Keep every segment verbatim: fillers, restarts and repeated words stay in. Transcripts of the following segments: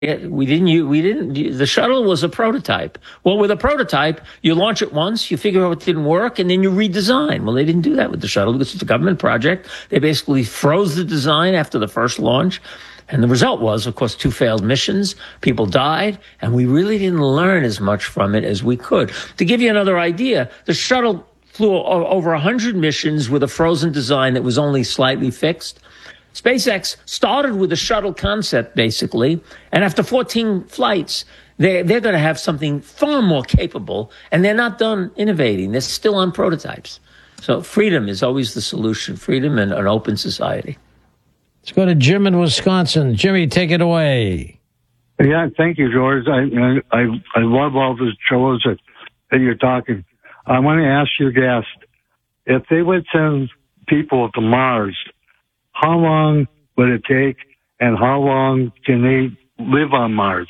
We didn't use, we didn't, the shuttle was a prototype. Well, with a prototype, you launch it once, you figure out it didn't work, and then you redesign. Well, they didn't do that with the shuttle because it's a government project. They basically froze the design after the first launch. And the result was, of course, two failed missions. People died, and we really didn't learn as much from it as we could. To give you another idea, the shuttle flew over one hundred missions with a frozen design that was only slightly fixed. SpaceX started with a shuttle concept, basically, and after fourteen flights, they're, they're going to have something far more capable, and they're not done innovating. They're still on prototypes. So freedom is always the solution, freedom and an open society. Let's go to Jim in Wisconsin. Jimmy, take it away. Yeah, thank you, George. I I, I love all the shows that, that you're talking. I want to ask your guest, if they would send people to Mars, how long would it take, and how long can they live on Mars?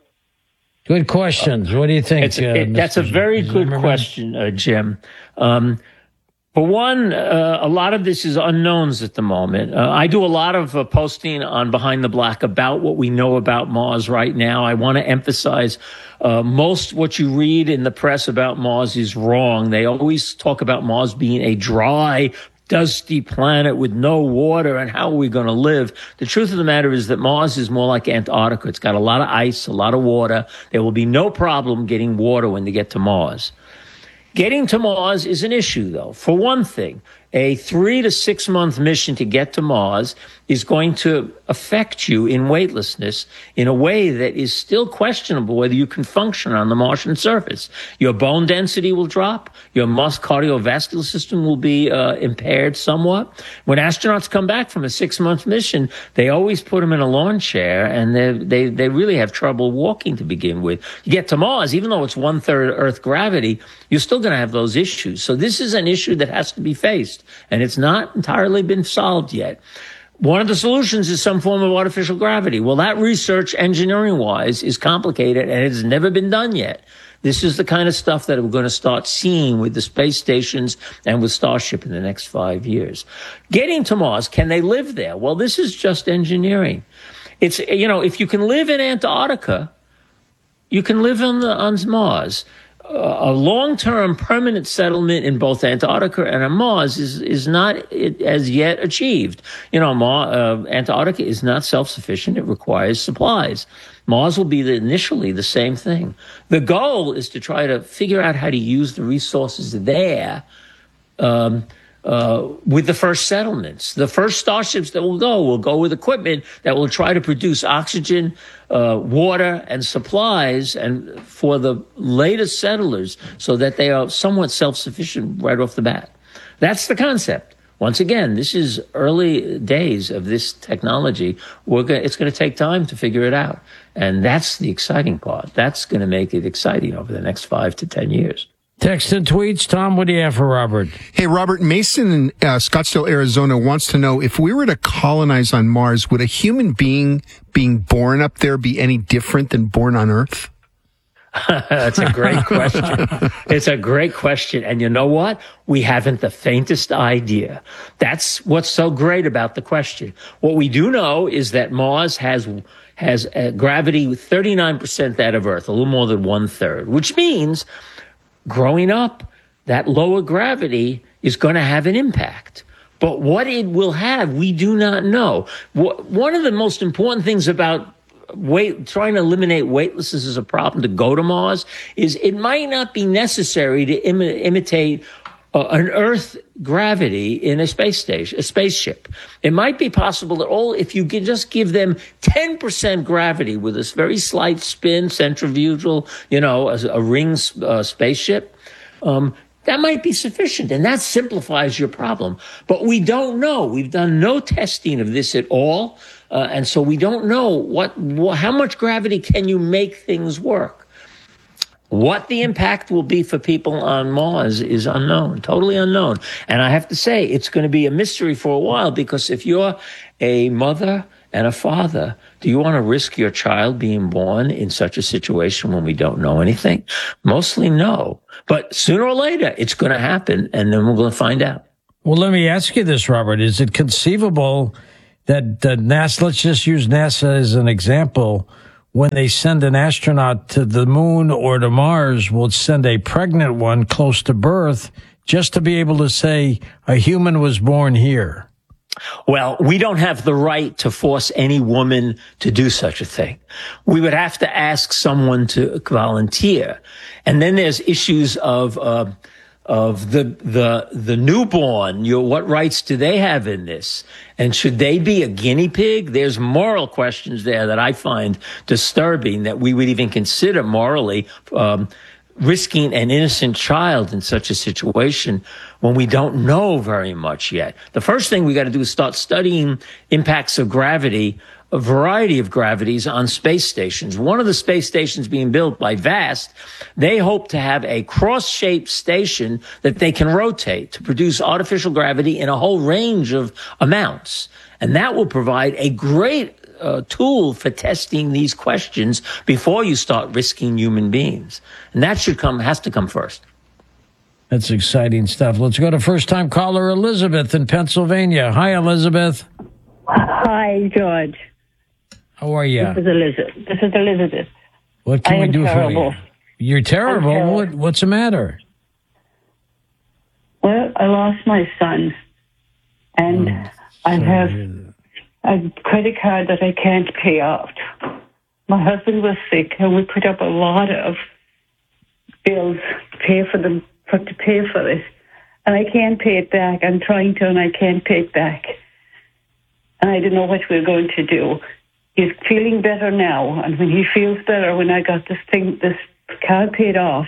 Good questions. What do you think? It's, uh, it, that's a very good Zimmerman? question, uh, Jim. Um, for one, uh, a lot of this is unknowns at the moment. Uh, I do a lot of uh, posting on Behind the Black about what we know about Mars right now. I want to emphasize uh, most what you read in the press about Mars is wrong. They always talk about Mars being a dry, dusty planet with no water, and how are we going to live? The truth of the matter is that Mars is more like Antarctica. It's got a lot of ice, a lot of water. There will be no problem getting water when they get to Mars. Getting to Mars is an issue, though. For one thing, a three to six month mission to get to Mars is going to affect you in weightlessness in a way that is still questionable whether you can function on the Martian surface. Your bone density will drop. Your muscle cardiovascular system will be uh, impaired somewhat. When astronauts come back from a six month mission, they always put them in a lawn chair, and they they they really have trouble walking to begin with. You get to Mars, even though it's one third Earth gravity, you're still going to have those issues. So this is an issue that has to be faced, and it's not entirely been solved yet. One of the solutions is some form of artificial gravity. Well, that research, engineering-wise, is complicated, and it's never been done yet. This is the kind of stuff that we're going to start seeing with the space stations and with Starship in the next five years. Getting to Mars, can they live there? Well, this is just engineering. It's, you know, if you can live in Antarctica, you can live on, the, on Mars. A long-term permanent settlement in both Antarctica and on Mars is is not as yet achieved. You know, Mar, uh, Antarctica is not self-sufficient. It requires supplies. Mars will be the, initially the same thing. The goal is to try to figure out how to use the resources there um, uh, with the first settlements. The first starships that will go will go with equipment that will try to produce oxygen, Uh, water and supplies, and for the latest settlers, so that they are somewhat self-sufficient right off the bat. That's the concept. Once again, this is early days of this technology. We're gonna, it's going to take time to figure it out, and that's the exciting part. That's going to make it exciting over the next five to ten years. Text and tweets. Tom, what do you have for Robert? Hey, Robert, Mason in uh, Scottsdale, Arizona wants to know, if we were to colonize on Mars, would a human being being born up there be any different than born on Earth? That's a great question. It's a great question. And you know what? We haven't the faintest idea. That's what's so great about the question. What we do know is that Mars has has a gravity thirty-nine percent that of Earth, a little more than one third, which means growing up, that lower gravity is going to have an impact. But what it will have, we do not know. One of the most important things about weight, trying to eliminate weightlessness as a problem to go to Mars is it might not be necessary to Im- imitate uh, an Earth gravity in a space station, a spaceship. It might be possible that all, if you can just give them ten percent gravity with this very slight spin, centrifugal, you know, a, a ring uh, spaceship, um, that might be sufficient, and that simplifies your problem. But we don't know. We've done no testing of this at all, uh, and so we don't know what, wh- how much gravity can you make things work. What the impact will be for people on Mars is unknown, totally unknown. And I have to say, it's going to be a mystery for a while, because if you're a mother and a father, do you want to risk your child being born in such a situation when we don't know anything? Mostly no. But sooner or later, it's going to happen, and then we're going to find out. Well, let me ask you this, Robert. Is it conceivable that uh, NASA, let's just use NASA as an example, when they send an astronaut to the moon or to Mars, will send a pregnant one close to birth just to be able to say a human was born here? Well, we don't have the right to force any woman to do such a thing. We would have to ask someone to volunteer. And then there's issues of, uh, of the, the, the newborn. You know, what rights do they have in this? And should they be a guinea pig? There's moral questions there that I find disturbing that we would even consider morally, um, risking an innocent child in such a situation when we don't know very much yet. The first thing we got to do is start studying impacts of gravity, a variety of gravities on space stations. One of the space stations being built by VAST, they hope to have a cross-shaped station that they can rotate to produce artificial gravity in a whole range of amounts. And that will provide a great uh, tool for testing these questions before you start risking human beings. And that should come, has to come first. That's exciting stuff. Let's go to first-time caller Elizabeth in Pennsylvania. Hi, Elizabeth. Hi, George. How are you? This is Elizabeth. This is Elizabeth. What can I we am do terrible. for you? You're terrible. terrible. What, what's the matter? Well, I lost my son, and Oh, I sorry have to hear that. a credit card that I can't pay off. My husband was sick, and we put up a lot of bills to pay for them, for, to pay for it, and I can't pay it back. I'm trying to, and I can't pay it back, and I don't know what we're going to do. He's feeling better now, and when he feels better, when I got this thing, this card paid off,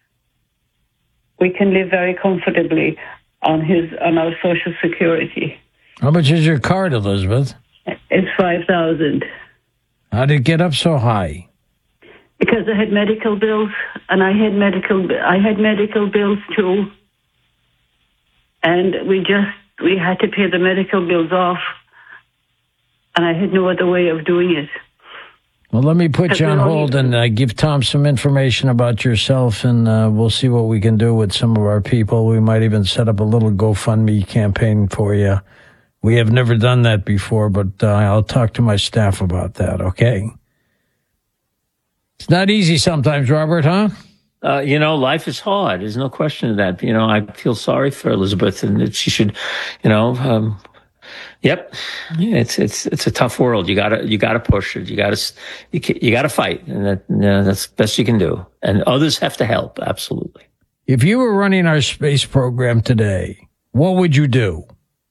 we can live very comfortably on his on our Social Security. How much is your card, Elizabeth? It's five thousand. How did it get up so high? Because I had medical bills, and I had medical I had medical bills too, and we just we had to pay the medical bills off, and I had no other way of doing it. Well, let me put you on hold and uh, give Tom some information about yourself, and uh, we'll see what we can do with some of our people. We might even set up a little GoFundMe campaign for you. We have never done that before, but uh, I'll talk to my staff about that, okay? It's not easy sometimes, Robert, huh? Uh, you know, life is hard. There's no question of that. You know, I feel sorry for Elizabeth, and that she should, you know, um, yep. It's, it's, it's a tough world. You gotta, you gotta push it. You gotta, you, you gotta fight. And that, you know, that's the best you can do. And others have to help. Absolutely. If you were running our space program today, what would you do?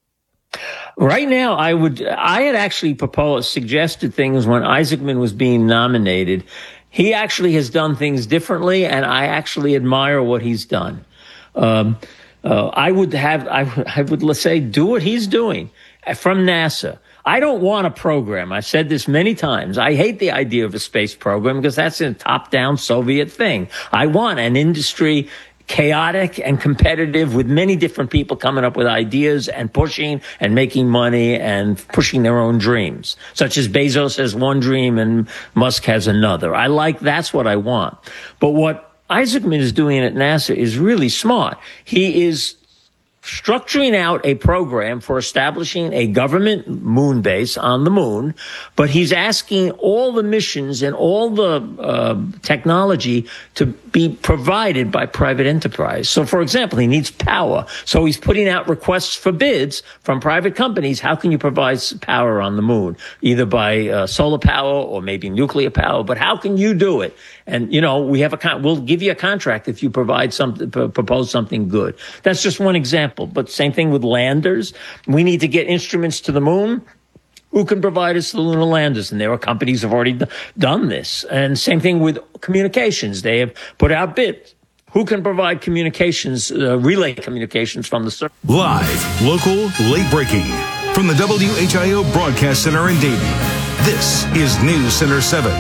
Right now, I would, I had actually proposed, suggested things when Isaacman was being nominated. He actually has done things differently, and I actually admire what he's done. Um, uh, I would have, I would, I would let's say, do what he's doing from NASA. I don't want a program. I've said this many times. I hate the idea of a space program because that's a top-down Soviet thing. I want an industry chaotic and competitive with many different people coming up with ideas and pushing and making money and pushing their own dreams, such as Bezos has one dream and Musk has another. I like, that's what I want. But what Isaacman is doing at NASA is really smart. He is structuring out a program for establishing a government moon base on the moon, but he's asking all the missions and all the uh, technology to be provided by private enterprise. So, for example, he needs power. So he's putting out requests for bids from private companies. How can you provide power on the moon? Either by uh, solar power or maybe nuclear power, but how can you do it? And, you know, we have a con- we'll give you a contract if you provide something, p- propose something good. That's just one example. But same thing with landers. We need to get instruments to the moon. Who can provide us the lunar landers? And there are companies that have already d- done this. And same thing with communications. They have put out bids. Who can provide communications, uh, relay communications from the surface? Live, local, late breaking. From the W H I O Broadcast Center in Dayton, this is News Center seven.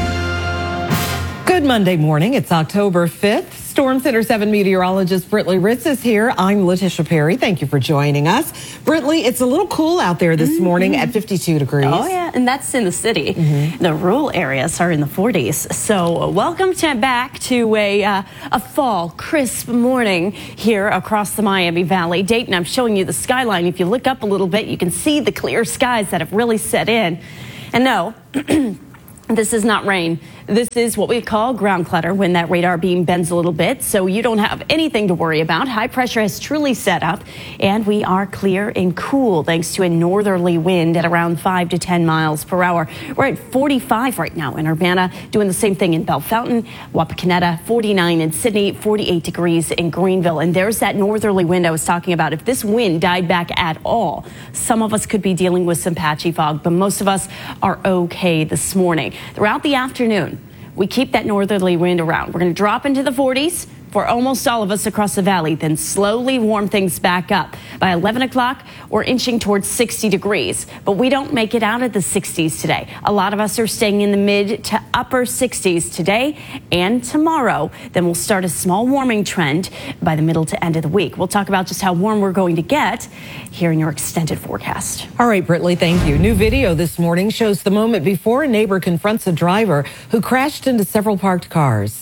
Good Monday morning. It's October fifth. Storm Center seven meteorologist Britley Ritz is here. I'm Letitia Perry. Thank you for joining us. Britley, it's a little cool out there this mm-hmm. morning at fifty-two degrees. Oh, yeah, and that's in the city. Mm-hmm. The rural areas are in the forties. So welcome to back to a, uh, a fall, crisp morning here across the Miami Valley. Dayton, I'm showing you the skyline. If you look up a little bit, you can see the clear skies that have really set in. And no, this is not rain. This is what we call ground clutter when that radar beam bends a little bit, so you don't have anything to worry about. High pressure has truly set up, and we are clear and cool thanks to a northerly wind at around five to ten miles per hour. We're at forty-five right now in Urbana, doing the same thing in Bellefontaine, Wapakoneta, forty-nine in Sydney, forty-eight degrees in Greenville. And there's that northerly wind I was talking about. If this wind died back at all, some of us could be dealing with some patchy fog, but most of us are okay this morning. Throughout the afternoon, we keep that northerly wind around. We're going to drop into the forties for almost all of us across the valley, then slowly warm things back up. By eleven o'clock, we're inching towards sixty degrees, but we don't make it out of the sixties today. A lot of us are staying in the mid to upper sixties today and tomorrow. Then we'll start a small warming trend by the middle to end of the week. We'll talk about just how warm we're going to get here in your extended forecast. All right, Britley, thank you. New video this morning shows the moment before a neighbor confronts a driver who crashed into several parked cars.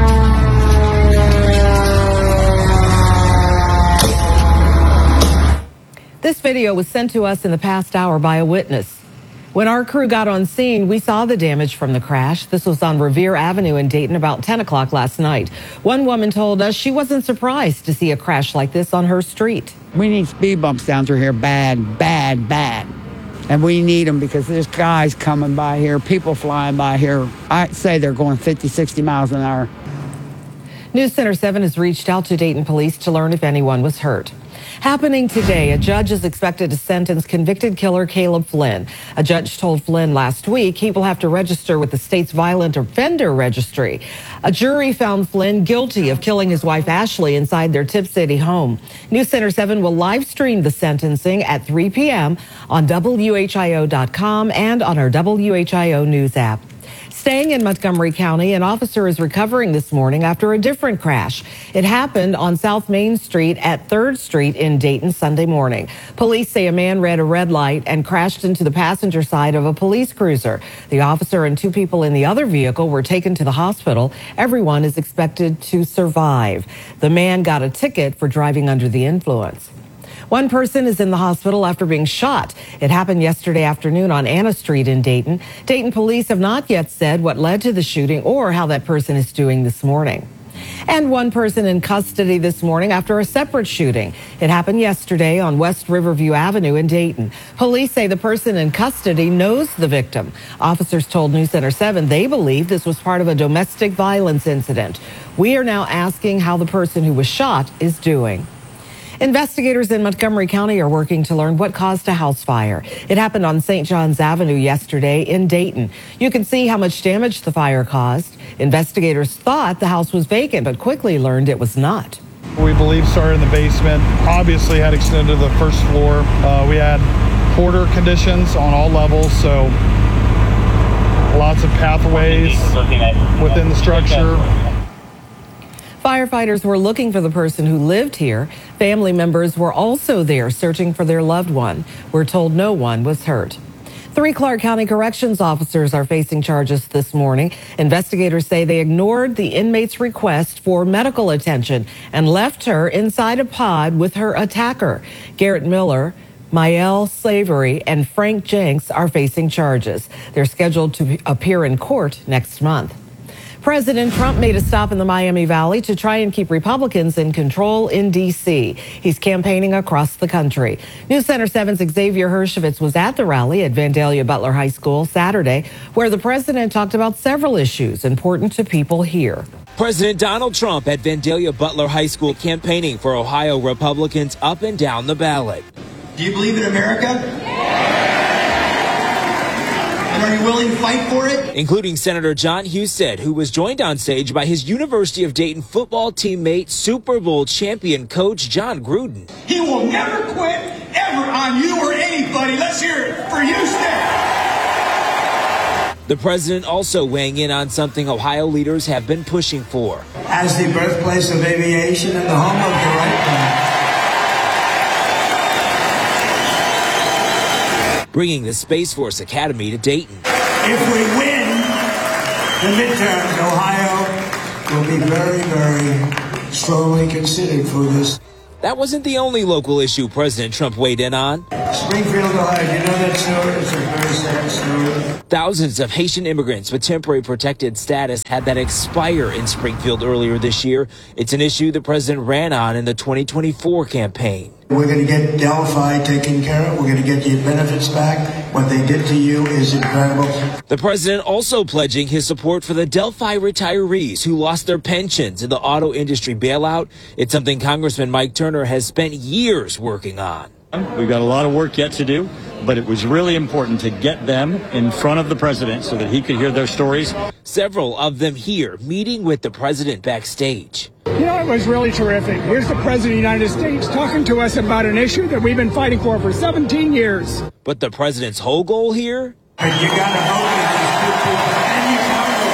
This video was sent to us in the past hour by a witness. When our crew got on scene, we saw the damage from the crash. This was on Revere Avenue in Dayton about ten o'clock last night. One woman told us she wasn't surprised to see a crash like this on her street. We need speed bumps down through here bad, bad, bad. And we need them because there's guys coming by here, people flying by here. I'd say they're going fifty, sixty miles an hour. News Center seven has reached out to Dayton police to learn if anyone was hurt. Happening today, a judge is expected to sentence convicted killer Caleb Flynn. A judge told Flynn last week he will have to register with the state's violent offender registry. A jury found Flynn guilty of killing his wife Ashley inside their Tip City home. News Center seven will live stream the sentencing at three p.m. on W H I O dot com and on our W H I O News app. Staying in Montgomery County, an officer is recovering this morning after a different crash. It happened on South Main Street at third Street in Dayton Sunday morning. Police say a man ran a red light and crashed into the passenger side of a police cruiser. The officer and two people in the other vehicle were taken to the hospital. Everyone is expected to survive. The man got a ticket for driving under the influence. One person is in the hospital after being shot. It happened yesterday afternoon on Anna Street in Dayton. Dayton police have not yet said what led to the shooting or how that person is doing this morning. And one person in custody this morning after a separate shooting. It happened yesterday on West Riverview Avenue in Dayton. Police say the person in custody knows the victim. Officers told News Center seven they believe this was part of a domestic violence incident. We are now asking how the person who was shot is doing. Investigators in Montgomery County are working to learn what caused a house fire. It happened on Saint John's Avenue yesterday in Dayton. You can see how much damage the fire caused. Investigators thought the house was vacant, but quickly learned it was not. We believe started in the basement, obviously had extended to the first floor. Uh, we had hoarder conditions on all levels, so lots of pathways within the structure. Firefighters were looking for the person who lived here. Family members were also there searching for their loved one. We're told no one was hurt. Three Clark County corrections officers are facing charges this morning. Investigators say they ignored the inmate's request for medical attention and left her inside a pod with her attacker. Garrett Miller, Mael Slavery, and Frank Jenks are facing charges. They're scheduled to appear in court next month. President Trump made a stop in the Miami Valley to try and keep Republicans in control in D C. He's campaigning across the country. News Center seven's Xavier Hershovitz was at the rally at Vandalia Butler High School Saturday, where the president talked about several issues important to people here. President Donald Trump at Vandalia Butler High School campaigning for Ohio Republicans up and down the ballot. Do you believe in America? And are you willing to fight for it? Including Senator John Husted, who was joined on stage by his University of Dayton football teammate, Super Bowl champion coach John Gruden. He will never quit, ever, on you or anybody. Let's hear it for Husted. The president also weighing in on something Ohio leaders have been pushing for. As the birthplace of aviation and the home of the right plan. Bringing the Space Force Academy to Dayton. If we win the midterms, Ohio will be very, very strongly considered for this. That wasn't the only local issue President Trump weighed in on. Springfield, Ohio, do you know that story? It's a very sad story. Thousands of Haitian immigrants with temporary protected status had that expire in Springfield earlier this year. It's an issue the president ran on in the twenty twenty-four campaign. We're going to get Delphi taken care of. We're going to get your benefits back. What they did to you is incredible. The president also pledging his support for the Delphi retirees who lost their pensions in the auto industry bailout. It's something Congressman Mike Turner has spent years working on. We've got a lot of work yet to do, but it was really important to get them in front of the president so that he could hear their stories. Several of them here meeting with the president backstage. You know, it was really terrific. Here's the President of the United States talking to us about an issue that we've been fighting for for seventeen years. But the president's whole goal here? You got to vote with these people and your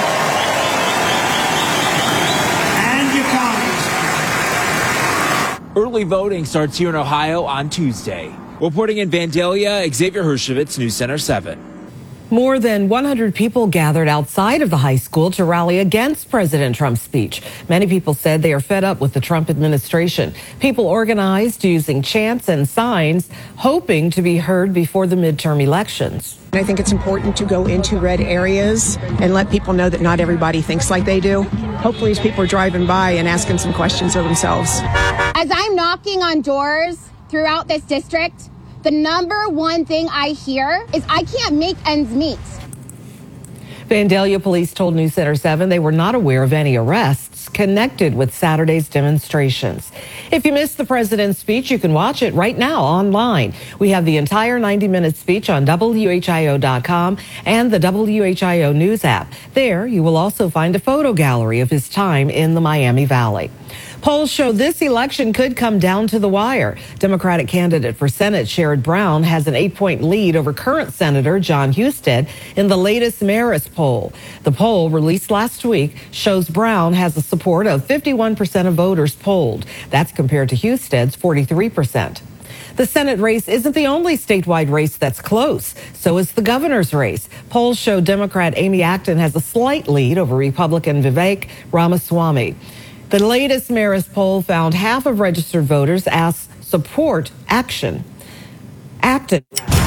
Congress. And your Congress. Early voting starts here in Ohio on Tuesday. Reporting in Vandalia, Xavier Hershowitz, News Center seven. More than one hundred people gathered outside of the high school to rally against President Trump's speech. Many people said they are fed up with the Trump administration. People organized using chants and signs, hoping to be heard before the midterm elections. I think it's important to go into red areas and let people know that not everybody thinks like they do. Hopefully, as people are driving by and asking some questions of themselves. As I'm knocking on doors throughout this district, the number one thing I hear is I can't make ends meet. Vandalia police told News Center seven they were not aware of any arrests connected with Saturday's demonstrations. If you missed the president's speech, you can watch it right now online. We have the entire ninety minute speech on W H I O dot com and the W H I O News app. There, you will also find a photo gallery of his time in the Miami Valley. Polls show this election could come down to the wire. Democratic candidate for Senate Sherrod Brown has an eight-point lead over current Senator Jon Husted in the latest Marist poll. The poll, released last week, shows Brown has the support of fifty-one percent of voters polled. That's compared to Husted's forty-three percent. The Senate race isn't the only statewide race that's close. So is the governor's race. Polls show Democrat Amy Acton has a slight lead over Republican Vivek Ramaswamy. The latest Marist poll found half of registered voters asked support action. Acton.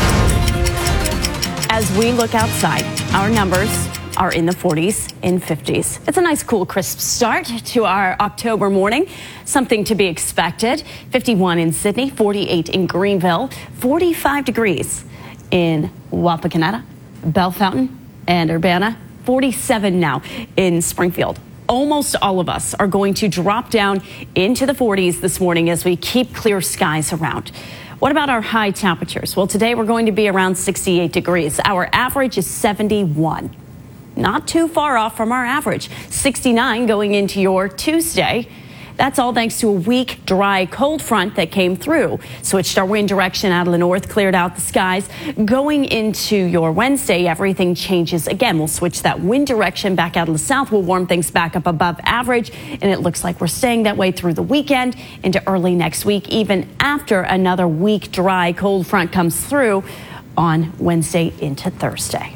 As we look outside, our numbers are in the forties and fifties. It's a nice, cool, crisp start to our October morning. Something to be expected. fifty-one in Sydney, forty-eight in Greenville, forty-five degrees in Wapakoneta, Bellefontaine, and Urbana, forty-seven now in Springfield. Almost all of us are going to drop down into the forties this morning as we keep clear skies around. What about our high temperatures? Well, today we're going to be around sixty-eight degrees. Our average is seventy-one. Not too far off from our average. sixty-nine going into your Tuesday. That's all thanks to a weak, dry, cold front that came through. Switched our wind direction out of the north, cleared out the skies. Going into your Wednesday, everything changes again. We'll switch that wind direction back out of the south. We'll warm things back up above average. And it looks like we're staying that way through the weekend into early next week, even after another weak, dry, cold front comes through on Wednesday into Thursday.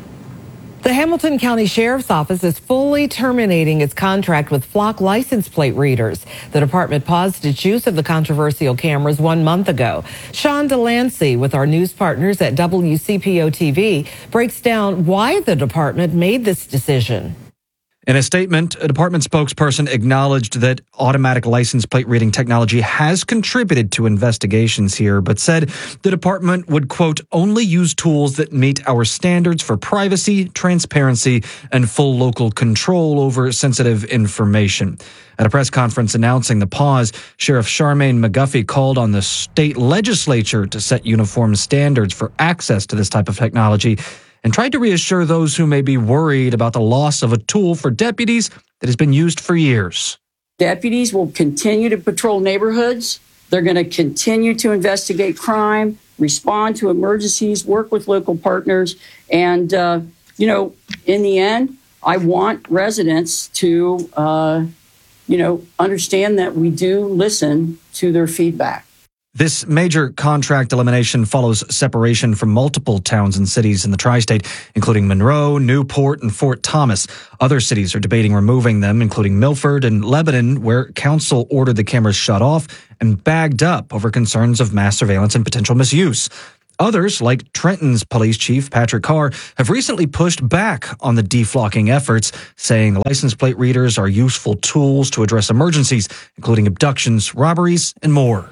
The Hamilton County Sheriff's Office is fully terminating its contract with Flock license plate readers. The department paused its use of the controversial cameras one month ago. Sean Delancey, with our news partners at W C P O T V, breaks down why the department made this decision. In a statement, a department spokesperson acknowledged that automatic license plate reading technology has contributed to investigations here, but said the department would, quote, only use tools that meet our standards for privacy, transparency, and full local control over sensitive information. At a press conference announcing the pause, Sheriff Charmaine McGuffey called on the state legislature to set uniform standards for access to this type of technology, and tried to reassure those who may be worried about the loss of a tool for deputies that has been used for years. Deputies will continue to patrol neighborhoods. They're going to continue to investigate crime, respond to emergencies, work with local partners. And, uh, you know, in the end, I want residents to, uh, you know, understand that we do listen to their feedback. This major contract elimination follows separation from multiple towns and cities in the tri-state, including Monroe, Newport, and Fort Thomas. Other cities are debating removing them, including Milford and Lebanon, where council ordered the cameras shut off and bagged up over concerns of mass surveillance and potential misuse. Others, like Trenton's police chief, Patrick Carr, have recently pushed back on the deflocking efforts, saying license plate readers are useful tools to address emergencies, including abductions, robberies, and more.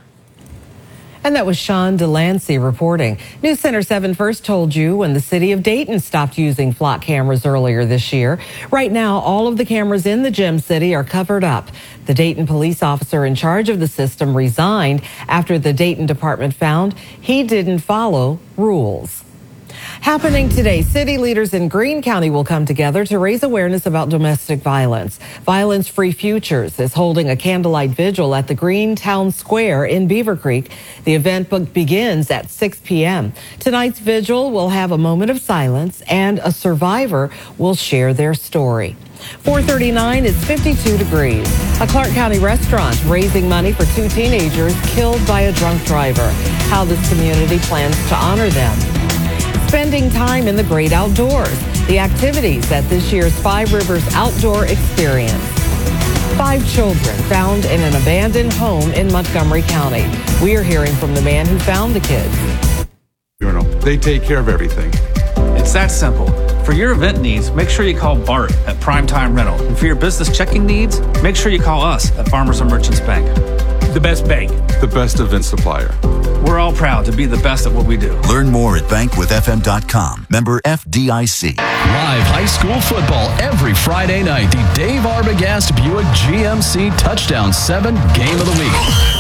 And that was Sean Delancey reporting. News Center seven first told you when the city of Dayton stopped using flock cameras earlier this year. Right now, all of the cameras in the Gem City are covered up. The Dayton police officer in charge of the system resigned after the Dayton department found he didn't follow rules. Happening today, city leaders in Greene County will come together to raise awareness about domestic violence. Violence Free Futures is holding a candlelight vigil at the Greene Town Square in Beaver Creek. The event begins at six p.m. Tonight's vigil will have a moment of silence, and a survivor will share their story. four thirty-nine is fifty-two degrees. A Clark County restaurant raising money for two teenagers killed by a drunk driver. How this community plans to honor them. Spending time in the great outdoors. The activities at this year's Five Rivers Outdoor Experience. Five children found in an abandoned home in Montgomery County. We are hearing from the man who found the kids. You know, they take care of everything. It's that simple. For your event needs, make sure you call Bart at Primetime Rental. And for your business checking needs, make sure you call us at Farmers and Merchants Bank. The best bank. The best event supplier. We're all proud to be the best at what we do. Learn more at bank with f m dot com. Member F D I C. Live high school football every Friday night. The Dave Arbogast Buick G M C Touchdown seven Game of the Week.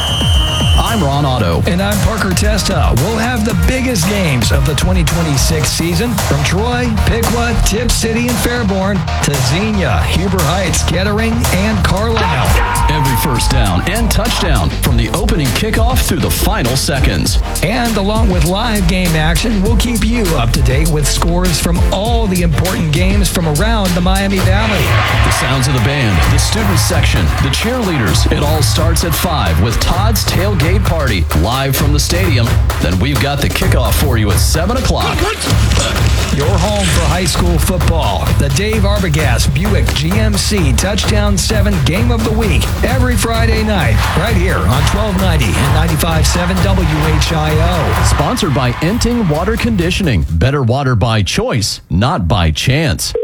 I'm Ron Otto. And I'm Parker Testa. We'll have the biggest games of the twenty twenty-six season from Troy, Piqua, Tip City, and Fairborn to Xenia, Huber Heights, Kettering, and Carlisle. Every first down and touchdown from the opening kickoff through the final seconds. And along with live game action, we'll keep you up to date with scores from all the important games from around the Miami Valley. The sounds of the band, the student section, the cheerleaders. It all starts at five with Todd's Tailgate Party live from the stadium. Then we've got the kickoff for you at seven o'clock. Your home for high school football. The Dave Arbogast Buick G M C Touchdown seven Game of the Week. Every Friday night, right here on twelve ninety and ninety-five point seven W H I O. Sponsored by Enting Water Conditioning. Better water by choice, not by chance.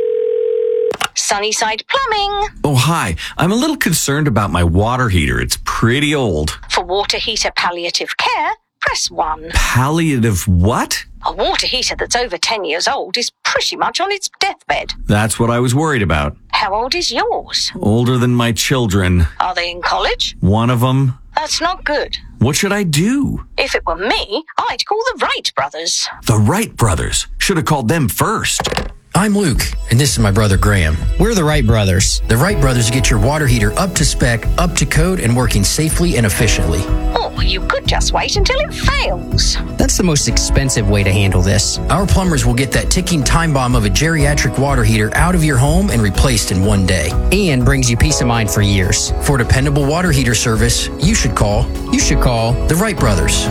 Sunnyside Plumbing. Oh, hi. I'm a little concerned about my water heater. It's pretty old. For water heater palliative care, press one. Palliative what? A water heater that's over ten years old is pretty much on its deathbed. That's what I was worried about. How old is yours? Older than my children. Are they in college? One of them. That's not good. What should I do? If it were me, I'd call the Wright brothers. The Wright brothers? Should have called them first. I'm Luke, and this is my brother Graham. We're the Wright brothers. The Wright brothers get your water heater up to spec, up to code, and working safely and efficiently. Or you could just wait until it fails. That's the most expensive way to handle this. Our plumbers will get that ticking time bomb of a geriatric water heater out of your home and replaced in one day. And brings you peace of mind for years. For dependable water heater service, you should call, you should call the Wright brothers.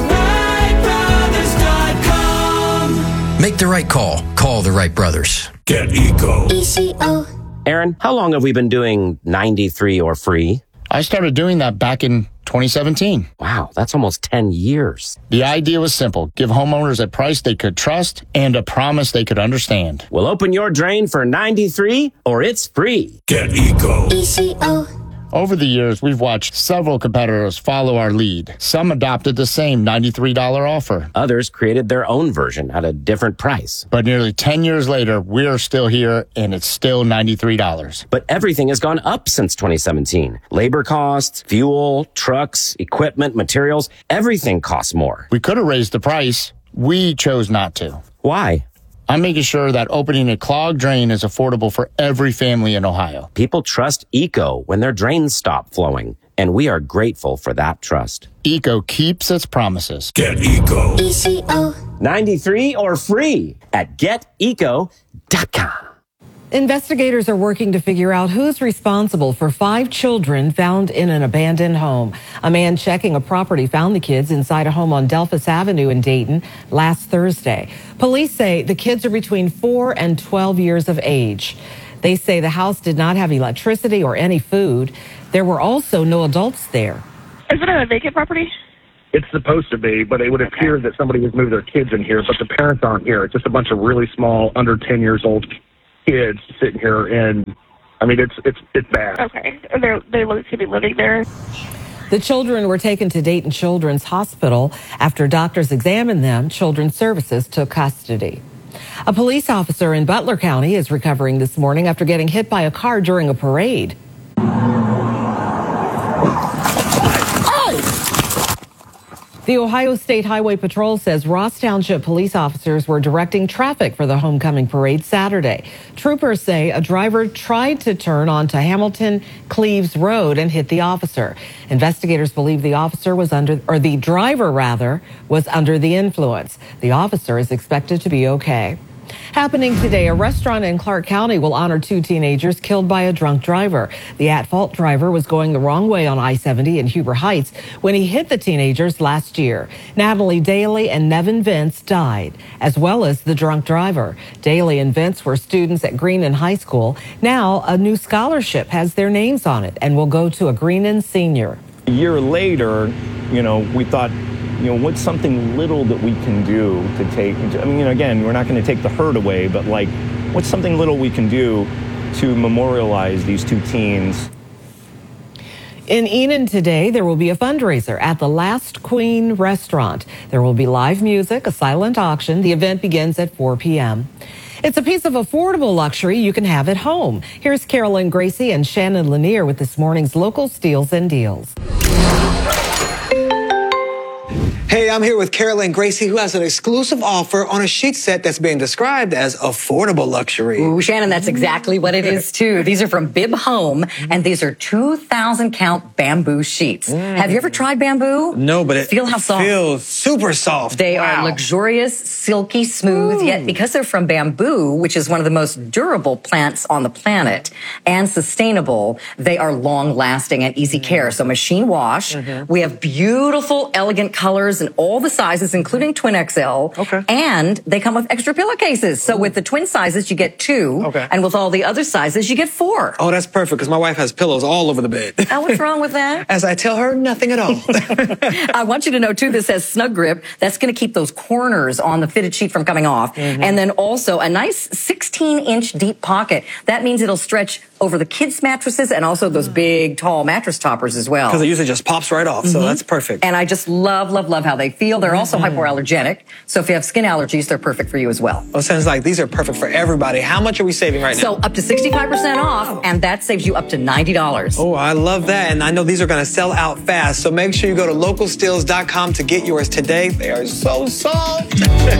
Make the right call. Call the Wright brothers. Get Eco. E C O. Aaron, how long have we been doing ninety-three or free? I started doing that back in twenty seventeen. Wow, that's almost ten years. The idea was simple. Give homeowners a price they could trust and a promise they could understand. We'll open your drain for ninety-three or it's free. Get Eco. E C O. Over the years, we've watched several competitors follow our lead. Some adopted the same ninety-three dollars offer. Others created their own version at a different price. But nearly ten years later, we're still here, and it's still ninety-three dollars. But everything has gone up since twenty seventeen. Labor costs, fuel, trucks, equipment, materials, everything costs more. We could have raised the price. We chose not to. Why? I'm making sure that opening a clogged drain is affordable for every family in Ohio. People trust Eco when their drains stop flowing, and we are grateful for that trust. Eco keeps its promises. Get Eco. E C O. ninety-three or free at get eco dot com. Investigators are working to figure out who's responsible for five children found in an abandoned home. A man checking a property found the kids inside a home on Delphus Avenue in Dayton last Thursday. Police say the kids are between four and twelve years of age. They say the house did not have electricity or any food. There were also no adults there. Is it a vacant property? It's supposed to be, but it would appear that somebody has moved their kids in here, but the parents aren't here. It's just a bunch of really small, under ten years old kids sitting here, and I mean, it's it's it's bad. Okay. They're, they look to be living there. The children were taken to Dayton Children's Hospital. After doctors examined them, Children's Services took custody. A police officer in Butler County is recovering this morning after getting hit by a car during a parade. The Ohio State Highway Patrol says Ross Township police officers were directing traffic for the homecoming parade Saturday. Troopers say a driver tried to turn onto Hamilton Cleves Road and hit the officer. Investigators believe the officer was under, or the driver rather, was under the influence. The officer is expected to be okay. Happening today, a restaurant in Clark County will honor two teenagers killed by a drunk driver. The at-fault driver was going the wrong way on I seventy in Huber Heights when he hit the teenagers last year. Natalie Daly and Nevin Vince died, as well as the drunk driver. Daly and Vince were students at Greenon High School. Now, a new scholarship has their names on it and will go to a Greenon senior. A year later, you know, we thought, you know, what's something little that we can do to take, I mean, you know, again, we're not going to take the hurt away, but like, what's something little we can do to memorialize these two teens? In Enon today, there will be a fundraiser at the Last Queen restaurant. There will be live music, a silent auction. The event begins at four p.m. It's a piece of affordable luxury you can have at home. Here's Carolyn Gracie and Shannon Lanier with this morning's local steals and deals. Hey, I'm here with Carolyn Gracie, who has an exclusive offer on a sheet set that's being described as affordable luxury. Ooh, Shannon, that's exactly what it is, too. These are from Bib Home, and these are two thousand count bamboo sheets. Mm. Have you ever tried bamboo? No, but it Feel how soft. feels super soft. They wow. are luxurious, silky smooth, Ooh. Yet because they're from bamboo, which is one of the most durable plants on the planet, and sustainable, they are long-lasting and easy care. So machine wash. Mm-hmm. We have beautiful, elegant colors in all the sizes, including twin X L. Okay. And they come with extra pillowcases. So Ooh. With the twin sizes, you get two. Okay. And with all the other sizes, you get four. Oh, that's perfect, because my wife has pillows all over the bed. Oh, what's wrong with that? As I tell her, nothing at all. I want you to know, too, this says Snug Grip. That's going to keep those corners on the fitted sheet from coming off. Mm-hmm. And then also a nice sixteen inch deep pocket. That means it'll stretch over the kids' mattresses and also those big, tall mattress toppers as well. Because it usually just pops right off, mm-hmm. so that's perfect. And I just love, love, love how they feel. They're also mm-hmm. hypoallergenic, so if you have skin allergies, they're perfect for you as well. Well, it sounds like these are perfect for everybody. How much are we saving right now? So up to sixty-five percent off, and that saves you up to ninety dollars. Oh, I love that, and I know these are going to sell out fast, so make sure you go to local steals dot com to get yours today. They are so soft.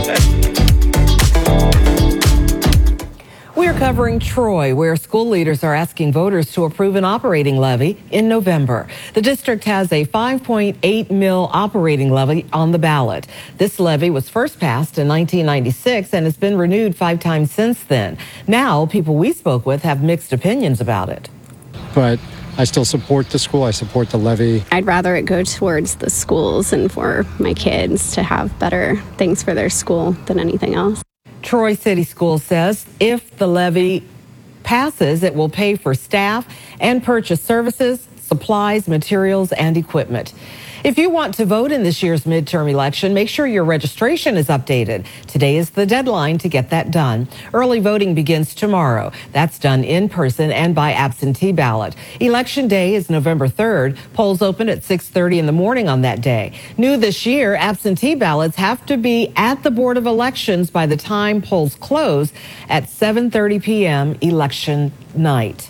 We're covering Troy, where school leaders are asking voters to approve an operating levy in November. The district has a five point eight mil operating levy on the ballot. This levy was first passed in nineteen ninety-six and has been renewed five times since then. Now, people we spoke with have mixed opinions about it. But I still support the school. I support the levy. I'd rather it go towards the schools and for my kids to have better things for their school than anything else. Troy City Schools says if the levy passes, it will pay for staff and purchase services, supplies, materials, and equipment. If you want to vote in this year's midterm election, make sure your registration is updated. Today is the deadline to get that done. Early voting begins tomorrow. That's done in person and by absentee ballot. Election day is November third. Polls open at six thirty in the morning on that day. New this year, absentee ballots have to be at the Board of Elections by the time polls close at seven thirty p.m. election night.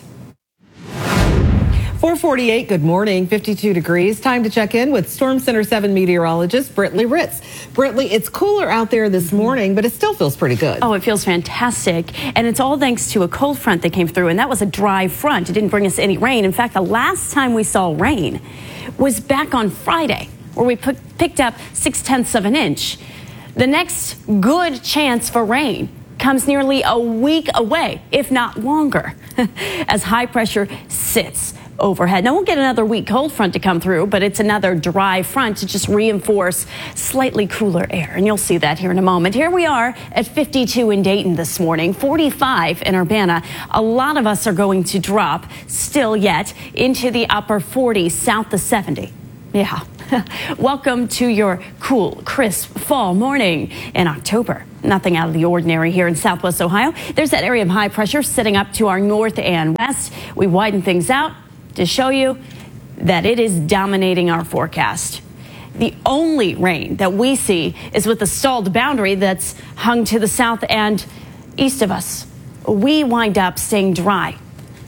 four forty-eight, good morning, fifty-two degrees. Time to check in with Storm Center seven meteorologist Britley Ritz. Britley, it's cooler out there this morning, but it still feels pretty good. Oh, it feels fantastic. And it's all thanks to a cold front that came through, and that was a dry front. It didn't bring us any rain. In fact, the last time we saw rain was back on Friday, where we put, picked up six tenths of an inch. The next good chance for rain comes nearly a week away, if not longer, as high pressure sits overhead. Now we'll get another weak cold front to come through, but it's another dry front to just reinforce slightly cooler air. And you'll see that here in a moment. Here we are at fifty-two in Dayton this morning, forty-five in Urbana. A lot of us are going to drop still yet into the upper forties, south to seventy. Yeah. Welcome to your cool, crisp fall morning in October. Nothing out of the ordinary here in Southwest Ohio. There's that area of high pressure sitting up to our north and west. We widen things out to show you that it is dominating our forecast. The only rain that we see is with the stalled boundary that's hung to the south and east of us. We wind up staying dry.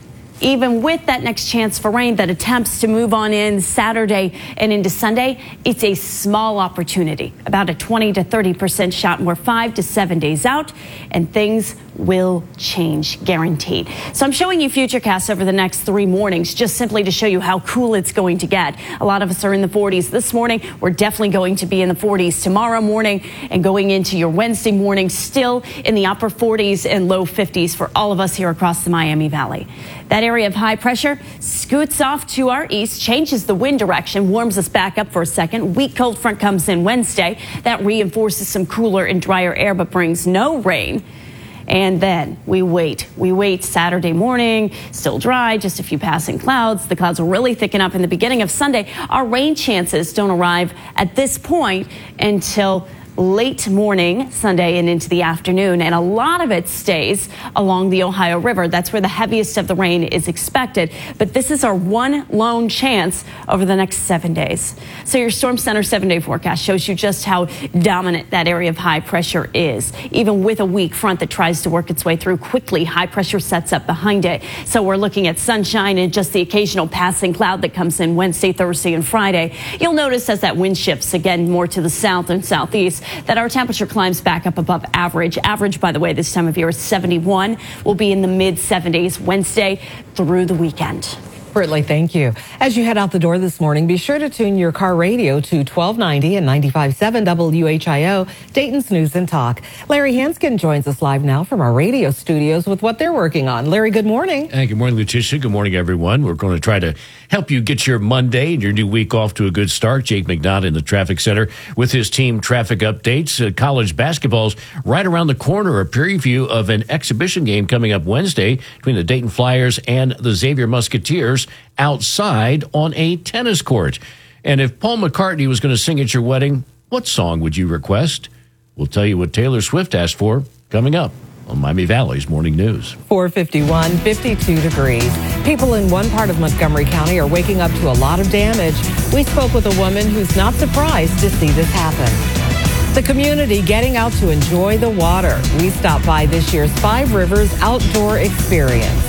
Even with that next chance for rain that attempts to move on in Saturday and into Sunday, it's a small opportunity, about a twenty to thirty percent shot. And we're five to seven days out, and things will change, guaranteed. So I'm showing you Futurecast over the next three mornings, just simply to show you how cool it's going to get. A lot of us are in the forties this morning. We're definitely going to be in the forties tomorrow morning, and going into your Wednesday morning, still in the upper forties and low fifties for all of us here across the Miami Valley. That area of high pressure scoots off to our east, changes the wind direction, warms us back up for a second. Weak cold front comes in Wednesday. That reinforces some cooler and drier air, but brings no rain. And then we wait. We wait Saturday morning, still dry, just a few passing clouds. The clouds will really thicken up in the beginning of Sunday. Our rain chances don't arrive at this point until late morning Sunday and into the afternoon, and a lot of it stays along the Ohio River. That's where the heaviest of the rain is expected, but this is our one lone chance over the next seven days. So your Storm Center seven-day forecast shows you just how dominant that area of high pressure is. Even with a weak front that tries to work its way through quickly, high pressure sets up behind it. So we're looking at sunshine and just the occasional passing cloud that comes in Wednesday, Thursday, and Friday. You'll notice as that wind shifts again more to the south and southeast that our temperature climbs back up above average. Average, by the way, this time of year is seventy-one. We'll be in the mid seventies Wednesday through the weekend. Britley, thank you. As you head out the door this morning, be sure to tune your car radio to twelve ninety and ninety-five point seven W H I O, Dayton's News and Talk. Larry Hanskin joins us live now from our radio studios with what they're working on. Larry, good morning. Hey, good morning, Letitia. Good morning, everyone. We're going to try to help you get your Monday and your new week off to a good start. Jake McNaught in the Traffic Center with his team traffic updates. Uh, college basketball's right around the corner. A preview of an exhibition game coming up Wednesday between the Dayton Flyers and the Xavier Musketeers outside on a tennis court. And if Paul McCartney was going to sing at your wedding, what song would you request? We'll tell you what Taylor Swift asked for coming up on Miami Valley's Morning News. four fifty-one, fifty-two degrees. People in one part of Montgomery County are waking up to a lot of damage. We spoke with a woman who's not surprised to see this happen. The community getting out to enjoy the water. We stopped by this year's Five Rivers Outdoor Experience.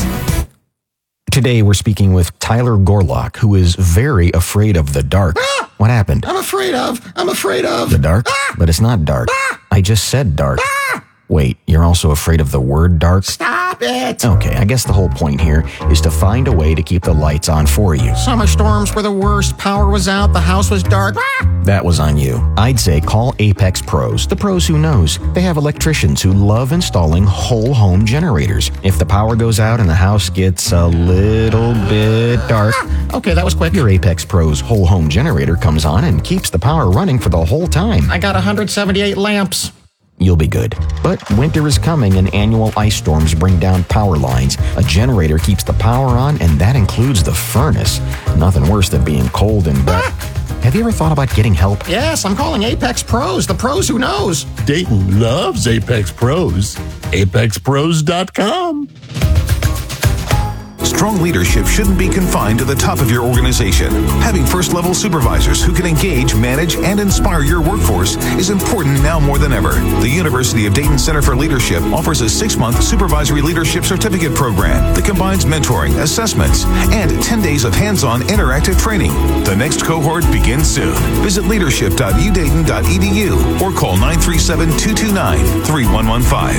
Today, we're speaking with Tyler Gorlock, who is very afraid of the dark. Ah! What happened? I'm afraid of. I'm afraid of. The dark? Ah! But it's not dark. Ah! I just said dark. Ah! Wait, you're also afraid of the word dark? Stop it. Okay, I guess the whole point here is to find a way to keep the lights on for you. Summer storms were the worst. Power was out. The house was dark. Ah! That was on you. I'd say call Apex Pros, the pros who knows. They have electricians who love installing whole home generators. If the power goes out and the house gets a little bit dark, ah! Okay, that was quick. Your Apex Pros whole home generator comes on and keeps the power running for the whole time. I got one hundred seventy-eight lamps. You'll be good. But winter is coming and annual ice storms bring down power lines. A generator keeps the power on, and that includes the furnace. Nothing worse than being cold and wet. Ah! Have you ever thought about getting help? Yes, I'm calling Apex Pros, the pros who knows. Dayton loves Apex Pros. Apex Pros dot com. Strong leadership shouldn't be confined to the top of your organization. Having first-level supervisors who can engage, manage, and inspire your workforce is important now more than ever. The University of Dayton Center for Leadership offers a six-month supervisory leadership certificate program that combines mentoring, assessments, and ten days of hands-on interactive training. The next cohort begins soon. Visit leadership dot u dayton dot e d u or call nine three seven, two two nine, three one one five.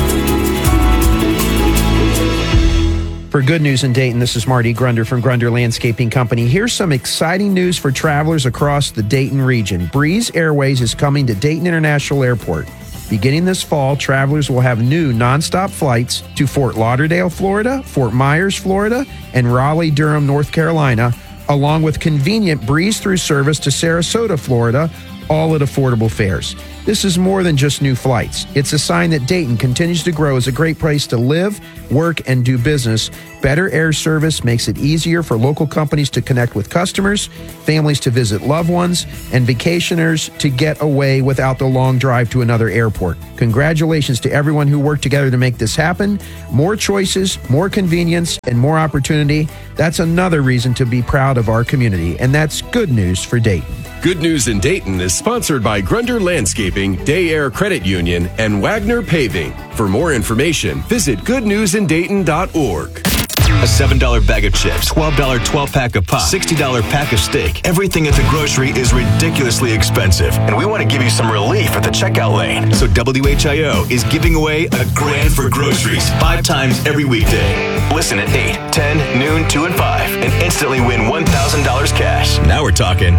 For Good News in Dayton, this is Marty Grunder from Grunder Landscaping Company. Here's some exciting news for travelers across the Dayton region. Breeze Airways is coming to Dayton International Airport. Beginning this fall, travelers will have new nonstop flights to Fort Lauderdale, Florida, Fort Myers, Florida, and Raleigh-Durham, North Carolina, along with convenient breeze-through service to Sarasota, Florida, all at affordable fares. This is more than just new flights. It's a sign that Dayton continues to grow as a great place to live, work, and do business. Better air service makes it easier for local companies to connect with customers, families to visit loved ones, and vacationers to get away without the long drive to another airport. Congratulations to everyone who worked together to make this happen. More choices, more convenience, and more opportunity. That's another reason to be proud of our community, and that's good news for Dayton. Good News in Dayton is sponsored by Grunder Landscaping, Day Air Credit Union, and Wagner Paving. For more information, visit good news in dayton dot org. A seven dollar bag of chips, twelve dollar twelve-pack of pop, sixty dollar pack of steak. Everything at the grocery is ridiculously expensive, and we want to give you some relief at the checkout lane. So W H I O is giving away a grand for groceries five times every weekday. Listen at eight, ten, noon, two, and five, and instantly win one thousand dollars cash. Now we're talking.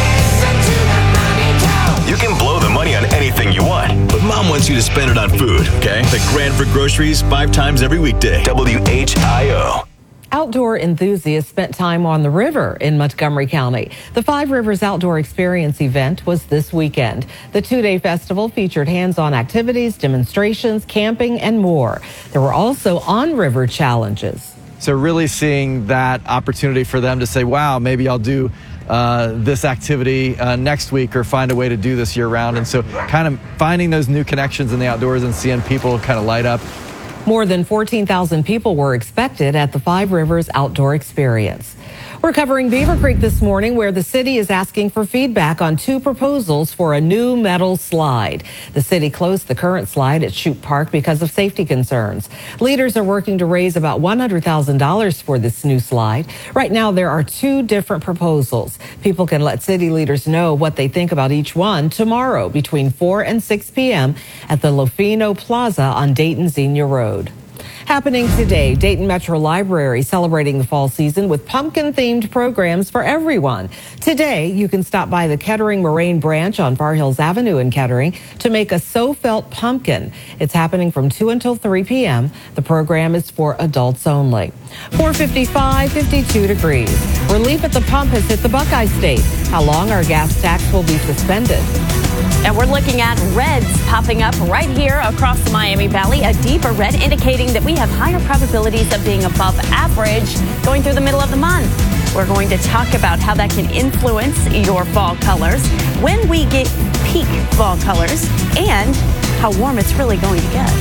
You can blow the money on anything you want, but Mom wants you to spend it on food, okay? The grand for groceries five times every weekday. W H I O. Outdoor enthusiasts spent time on the river in Montgomery County. The Five Rivers Outdoor Experience event was this weekend. The two-day festival featured hands-on activities, demonstrations, camping, and more. There were also on-river challenges. So really seeing that opportunity for them to say, wow, maybe I'll do uh, this activity uh, next week or find a way to do this year round. And so kind of finding those new connections in the outdoors and seeing people kind of light up. More than fourteen thousand people were expected at the Five Rivers Outdoor Experience. We're covering Beaver Creek this morning, where the city is asking for feedback on two proposals for a new metal slide. The city closed the current slide at Shoup Park because of safety concerns. Leaders are working to raise about one hundred thousand dollars for this new slide. Right now, there are two different proposals. People can let city leaders know what they think about each one tomorrow between four and six p.m. at the Lofino Plaza on Dayton Xenia Road. Happening today, Dayton Metro Library celebrating the fall season with pumpkin-themed programs for everyone. Today, you can stop by the Kettering Moraine branch on Far Hills Avenue in Kettering to make a so-felt pumpkin. It's happening from two until three p.m. The program is for adults only. four fifty-five, fifty-two degrees. Relief at the pump has hit the Buckeye State. How long our gas tax will be suspended? And we're looking at reds popping up right here across the Miami Valley, a deeper red indicating that we have higher probabilities of being above average going through the middle of the month. We're going to talk about how that can influence your fall colors, when we get peak fall colors, and how warm it's really going to get.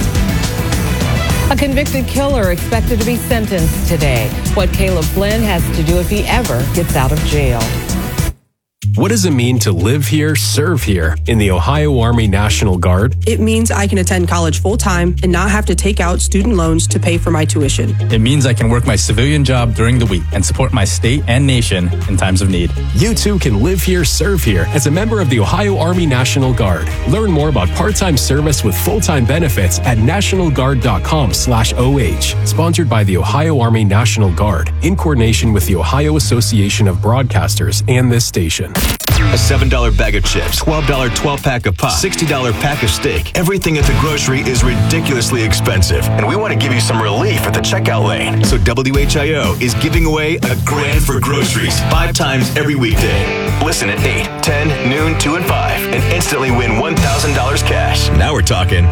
A convicted killer expected to be sentenced today. What Caleb Flynn has to do if he ever gets out of jail. What does it mean to live here, serve here in the Ohio Army National Guard? It means I can attend college full-time and not have to take out student loans to pay for my tuition. It means I can work my civilian job during the week and support my state and nation in times of need. You too can live here, serve here as a member of the Ohio Army National Guard. Learn more about part-time service with full-time benefits at national guard dot com slash O H. Sponsored by the Ohio Army National Guard in coordination with the Ohio Association of Broadcasters and this station. A seven dollar bag of chips, twelve dollar twelve-pack of pop, sixty dollar pack of steak. Everything at the grocery is ridiculously expensive, and we want to give you some relief at the checkout lane. So W H I O is giving away a grand for groceries five times every weekday. Listen at eight, ten, noon, two, and five, and instantly win one thousand dollars cash. Now we're talking.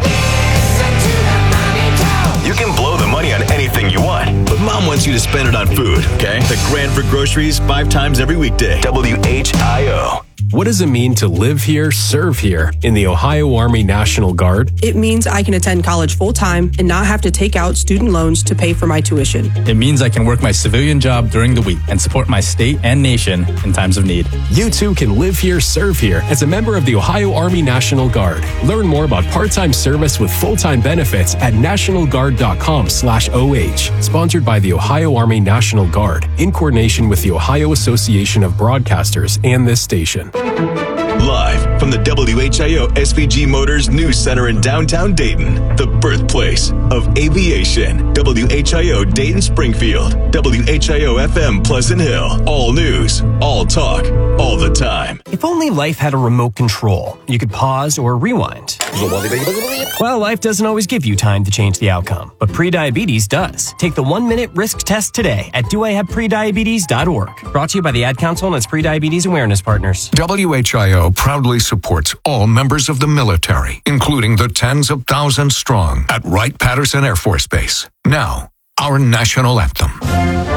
You can blow the money on anything you want, but Mom wants you to spend it on food, okay? The grand for groceries five times every weekday. W H I O. What does it mean to live here, serve here in the Ohio Army National Guard? It means I can attend college full-time and not have to take out student loans to pay for my tuition. It means I can work my civilian job during the week and support my state and nation in times of need. You too can live here, serve here as a member of the Ohio Army National Guard. Learn more about part-time service with full-time benefits at national guard dot com slash O H. Sponsored by the Ohio Army National Guard in coordination with the Ohio Association of Broadcasters and this station. Live from the W H I O S V G Motors News Center in downtown Dayton, the birthplace of aviation. W H I O Dayton Springfield, W H I O F M Pleasant Hill. All news, all talk, all the time. If only life had a remote control, you could pause or rewind. Well, life doesn't always give you time to change the outcome, but prediabetes does. Take the one-minute risk test today at do I have prediabetes dot org. Brought to you by the Ad Council and its prediabetes awareness partners. W H I O proudly supports all members of the military, including the tens of thousands strong at Wright-Patterson Air Force Base. Now, our national anthem.